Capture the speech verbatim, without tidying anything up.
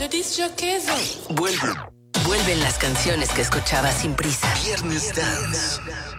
Vuelve. Vuelven las canciones que escuchabas sin prisa. Viernes Dance.